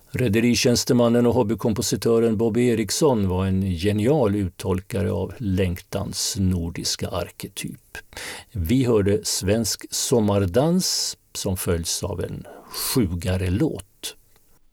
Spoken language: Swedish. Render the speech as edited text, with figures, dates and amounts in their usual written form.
Rederitjänstemannen och hobbykompositören Bobby Eriksson var en genial uttolkare av längtans nordiska arketyp. Vi hörde Svensk sommardans som följs av en sjugare låt.